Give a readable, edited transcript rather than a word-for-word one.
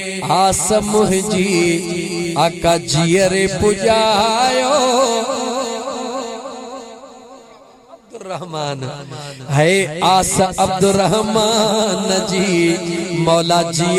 आस मुंहिंजी आका जीअरे पुजायो अब्दुर्रहमान है आस अब्दुर्रहमान जी मौला जी